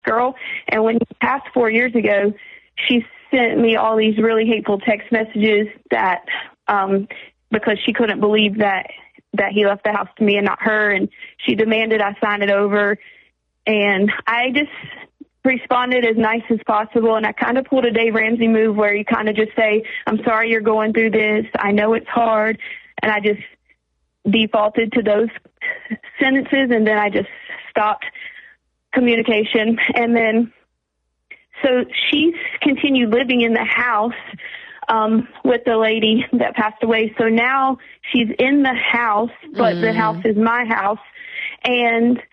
girl. And when he passed 4 years ago, she sent me all these really hateful text messages that, because she couldn't believe that he left the house to me and not her. And she demanded I sign it over. And I just responded as nice as possible. And I kind of pulled a Dave Ramsey move where you kind of just say, I'm sorry you're going through this. I know it's hard. And I just defaulted to those sentences. And then I just stopped communication. And then, so she continued living in the house with the lady that passed away. So now she's in the house, but the house is my house. And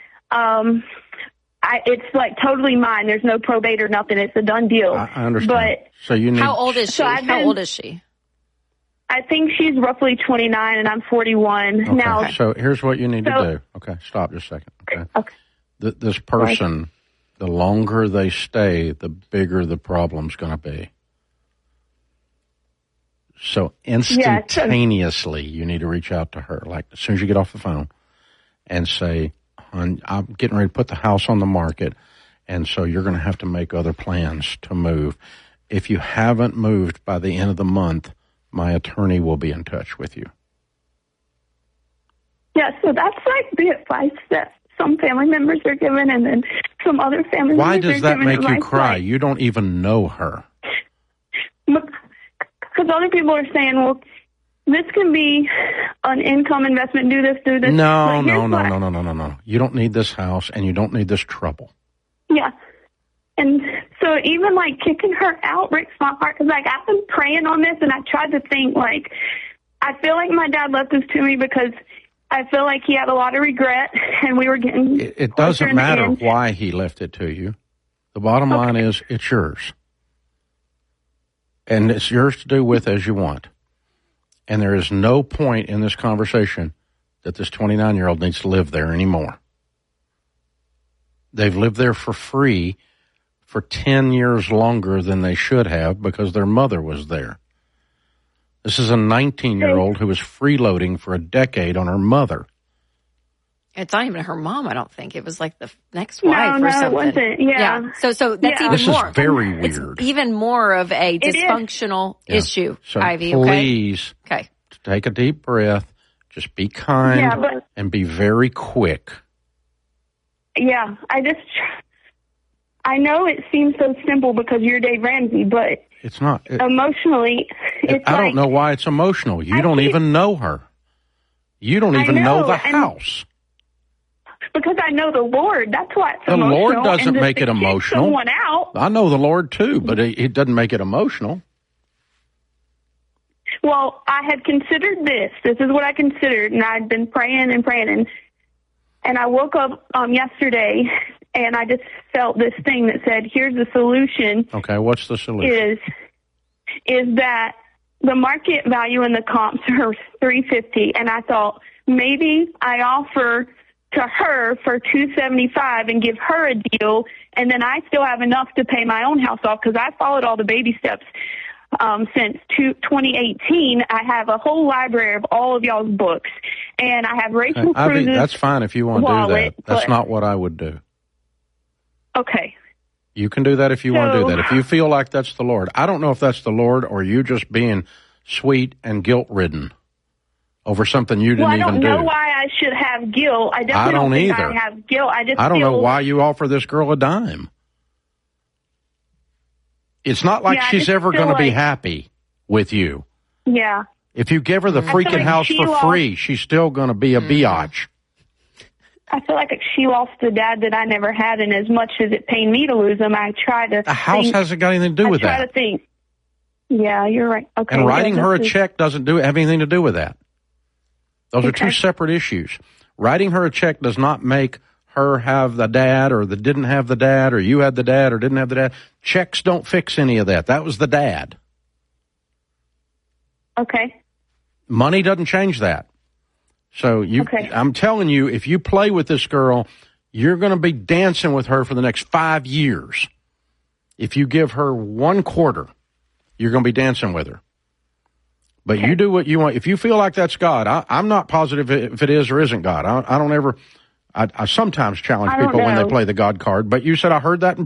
it's like totally mine. There's no probate or nothing. It's a done deal. I understand. But so you need. How old is she? How old is she? I think she's roughly 29 and I'm 41. Okay. Now, so here's what you need to do. Okay, stop just a second. Okay. This person, the longer they stay, the bigger the problem's going to be. So instantaneously, you need to reach out to her, like as soon as you get off the phone, and say, I'm getting ready to put the house on the market, and so you're going to have to make other plans to move. If you haven't moved by the end of the month, my attorney will be in touch with you. Yeah, so that's like the advice that some family members are given, and then some other family Why members does that make you cry? Like, you don't even know her. Because other people are saying, well, this can be an income investment, do this. No. You don't need this house, and you don't need this trouble. Yeah. And so even, like, kicking her out breaks my heart. Because, like, I've been praying on this, and I tried to think, like, I feel like my dad left this to me because I feel like he had a lot of regret, and we were getting It doesn't matter why he left it to you. The bottom line is it's yours. And it's yours to do with as you want. And there is no point in this conversation that this 29-year-old needs to live there anymore. They've lived there for free for 10 years longer than they should have because their mother was there. This is a 19-year-old who was freeloading for a decade on her mother. It's not even her mom, I don't think. It was like the next wife or something. No, it wasn't. Yeah. So that's even this more. This is very weird. It's even more of a dysfunctional issue, so Ivy. Please okay. Take a deep breath. Just be kind and be very quick. Yeah, I know it seems so simple because you're Dave Ramsey, but it's not. Emotionally, I don't know why it's emotional. You don't even know her. You don't even know the house. Because I know the Lord. That's why it's emotional. The Lord doesn't and make it emotional. Someone out. I know the Lord too, but it doesn't make it emotional. Well, I had considered this. This is what I considered, and I'd been praying, and I woke up yesterday, and I just felt this thing that said, "Here's the solution." Okay, what's the solution? Is that the market value in the comps are $350, and I thought maybe I offer to her for $275 and give her a deal, and then I still have enough to pay my own house off because I followed all the baby steps. Since 2018, I have a whole library of all of y'all's books, and I have Rachel Cruz's that's fine if you want to do that. That's not what I would do. Okay. You can do that if you want to do that. If you feel like that's the Lord. I don't know if that's the Lord or you just being sweet and guilt-ridden over something you didn't even do. I don't know why I should have guilt. I definitely don't think I have guilt. I don't know why you offer this girl a dime. It's not like she's ever going to be happy with you. Yeah. If you give her the freaking house for free, she's still going to be a biatch. I feel like she lost a dad that I never had, and as much as it pained me to lose him, I try to The house hasn't got anything to do with that. I try to think. Yeah, you're right. Okay. And writing her a check doesn't have anything to do with that. Those are two separate issues. Writing her a check does not make her have the dad or didn't have the dad or you had the dad or didn't have the dad. Checks don't fix any of that. That was the dad. Okay. Money doesn't change that. So I'm telling you, if you play with this girl, you're going to be dancing with her for the next 5 years. If you give her 1 quarter, you're going to be dancing with her. But you do what you want. If you feel like that's God, I'm not positive if it is or isn't God. I don't ever I sometimes challenge people when they play the God card, but you said I heard that in